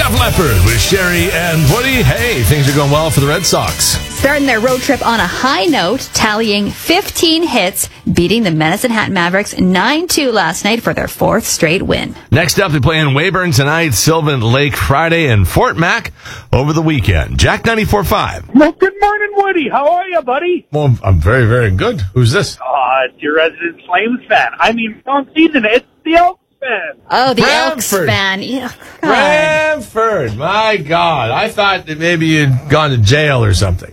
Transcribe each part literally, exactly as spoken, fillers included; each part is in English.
Def Leppard with Sherry and Woody. Hey, things are going well for the Red Sox. Starting their road trip on a high note, tallying fifteen hits, beating the Medicine Hat Mavericks nine two last night for their fourth straight win. Next up, they play in Weyburn tonight, Sylvan Lake Friday, and Fort Mac over the weekend. Jack ninety-four point five. Well, good morning, Woody. How are you, buddy? Well, I'm very, very good. Who's this? Uh, it's your resident Flames fan. I mean, wrong season. It's the Elks fan. Oh, the Brantford. Elks fan. Yeah, God. Brantford. My God. I thought that maybe you'd gone to jail or something.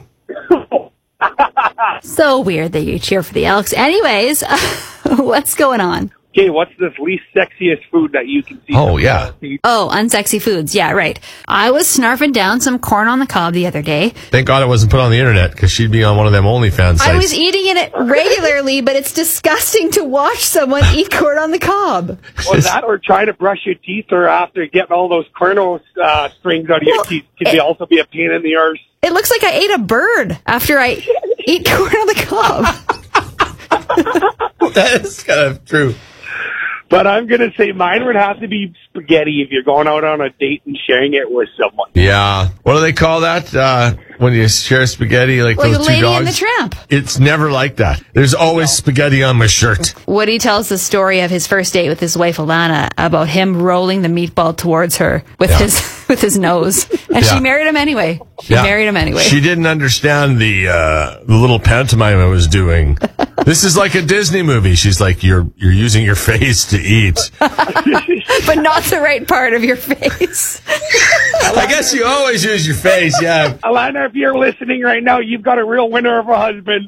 So weird that you cheer for the Elks. Anyways, what's going on? Okay, what's this least sexiest food that you can see? Oh, yeah. Oh, unsexy foods. Yeah, right. I was snarfing down some corn on the cob the other day. Thank God it wasn't put on the internet, because she'd be on one of them OnlyFans sites. I was eating it regularly, but it's disgusting to watch someone eat corn on the cob. Was that or trying to brush your teeth or after getting all those corno uh, strings out of your Well, teeth can it- be also be a pain in the arse. It looks like I ate a bird after I eat corn on the cob. That is kind of true. But I'm going to say mine would have to be spaghetti if you're going out on a date and sharing it with someone. Yeah. What do they call that uh, when you share spaghetti like, Like those two Lady dogs? and the Tramp. It's never like that. There's always spaghetti on my shirt. Woody tells the story of his first date with his wife Alana about him rolling the meatball towards her with Yeah. his with his nose, and Yeah. she married him anyway. She Yeah. married him anyway. She didn't understand the uh, the little pantomime I was doing. This is like a Disney movie. She's like, you're you're using your face to eat. But not the right part of your face. I guess you always use your face, yeah. Alana, if you're listening right now, you've got a real winner of a husband.